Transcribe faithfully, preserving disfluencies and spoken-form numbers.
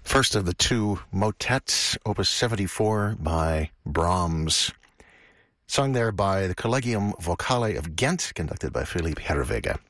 First of the two motets, Opus seventy-four by Brahms. Sung there by the Collegium Vocale of Ghent, conducted by Philippe Herreweghe.